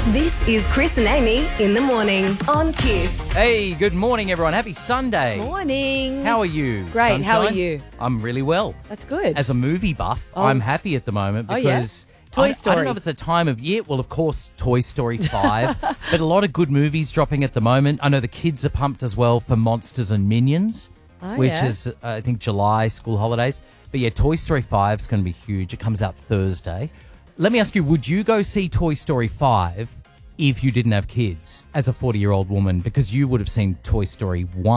This is Chris and Amy in the morning on Kiss. Hey, good morning, everyone. Happy Sunday. Morning. How are you? Great. Sunshine? How are you? I'm really well. That's good. As a movie buff, I'm happy at the moment because Toy I Story. don't know if it's a time of year. Well, of course, Toy Story 5, but a lot of good movies dropping at the moment. I know the kids are pumped as well for Monsters and Minions, which is, I think, July, school holidays. But yeah, Toy Story 5 is going to be huge. It comes out Thursday. Let me ask you, would you go see Toy Story 5 if you didn't have kids as a 40-year-old woman? Because you would have seen Toy Story 1.